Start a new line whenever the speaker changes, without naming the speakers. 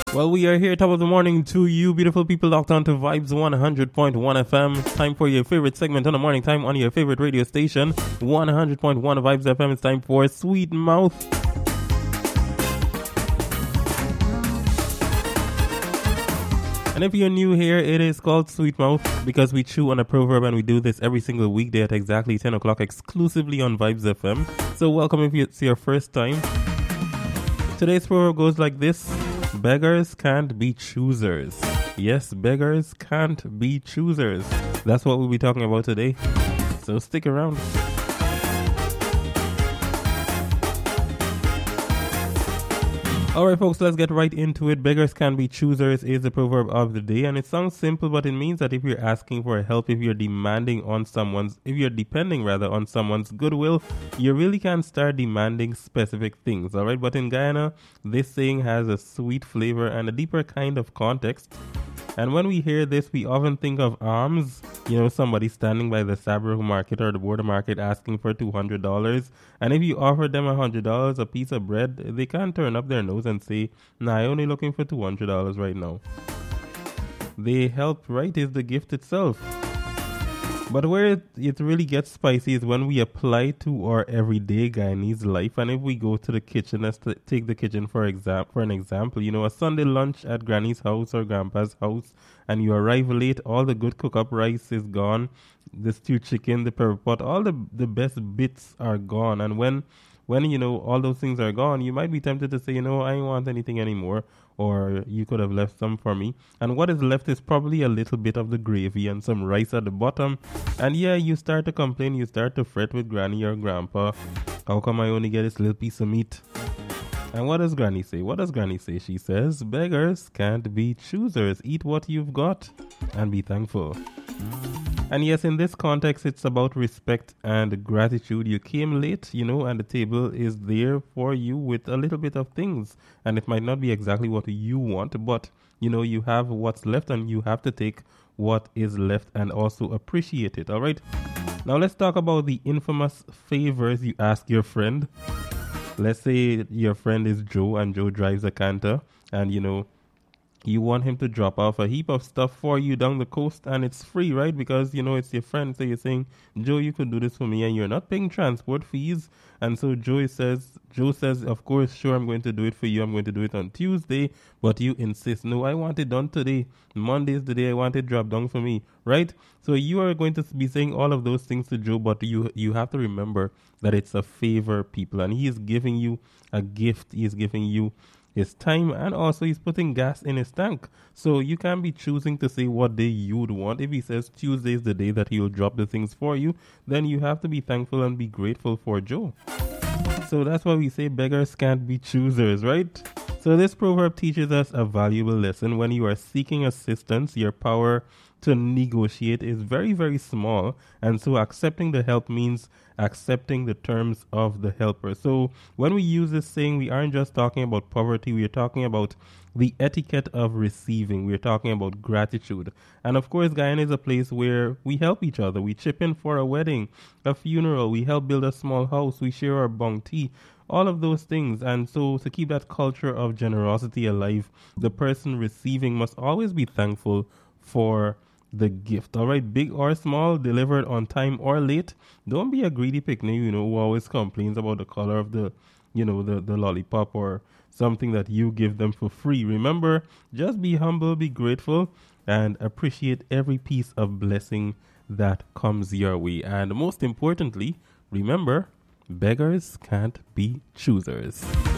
Well, we are here top of the morning to you beautiful people locked on to Vibes 100.1 FM. Time for your favorite segment on the morning time on your favorite radio station. 100.1 Vibes FM. It's time for Sweet Mouth. And if you're new here, it is called Sweet Mouth because we chew on a proverb, and we do this every single weekday at exactly 10 o'clock exclusively on Vibes FM. So welcome if it's your first time. Today's proverb goes like this. Beggars can't be choosers. Yes, beggars can't be choosers. That's what we'll be talking about today. So stick around. Alright folks, let's get right into it. Beggars can't be choosers is the proverb of the day, and it sounds simple, but it means that if you're asking for help, if you're depending on someone's goodwill, you really can start demanding specific things. Alright, but in Guyana, this saying has a sweet flavor and a deeper kind of context. And when we hear this, we often think of alms, somebody standing by the Sabro market or the border market asking for $200. And if you offer them $100, a piece of bread, they can't turn up their nose and say, nah, I'm only looking for $200 right now. They help, right, is the gift itself. But where it really gets spicy is when we apply to our everyday Guyanese life. And if we go to the kitchen, let's take the kitchen for an example. A Sunday lunch at Granny's house or Grandpa's house, and you arrive late, all the good cook-up rice is gone, the stewed chicken, the pepper pot, all the best bits are gone. And when all those things are gone, you might be tempted to say, I don't want anything anymore, or you could have left some for me. And what is left is probably a little bit of the gravy and some rice at the bottom. And yeah, you start to complain, you start to fret with Granny or Grandpa. How come I only get this little piece of meat? And what does Granny say? She says, beggars can't be choosers. Eat what you've got and be thankful. And yes, in this context, it's about respect and gratitude. You came late, and the table is there for you with a little bit of things. And it might not be exactly what you want, but, you have what's left, and you have to take what is left and also appreciate it. All right. Now let's talk about the infamous favors you ask your friend. Let's say your friend is Joe, and Joe drives a canter, and, you want him to drop off a heap of stuff for you down the coast, and it's free, right? Because, it's your friend. So you're saying, Joe, you could do this for me, and you're not paying transport fees. And so Joe says, of course, sure, I'm going to do it for you. I'm going to do it on Tuesday. But you insist, no, I want it done today. Monday is the day I want it dropped down for me, right? So you are going to be saying all of those things to Joe, but you have to remember that it's a favor, people. And he is giving you a gift. He is giving you his time, and also he's putting gas in his tank. So you can't be choosing to say what day you'd want. If he says Tuesday is the day that he'll drop the things for you, then you have to be thankful and be grateful for Joe. So that's why we say beggars can't be choosers, right? So this proverb teaches us a valuable lesson. When you are seeking assistance, your power to negotiate is very, very small. And so accepting the help means accepting the terms of the helper. So when we use this saying, we aren't just talking about poverty. We are talking about the etiquette of receiving. We're talking about gratitude. And of course, Guyana is a place where we help each other. We chip in for a wedding, a funeral. We help build a small house. We share our bong tea. All of those things. And so to keep that culture of generosity alive, the person receiving must always be thankful for the gift. All right, big or small, delivered on time or late. Don't be a greedy picnic, who always complains about the color of the lollipop or something that you give them for free. Remember, just be humble, be grateful, and appreciate every piece of blessing that comes your way. And most importantly, remember, beggars can't be choosers.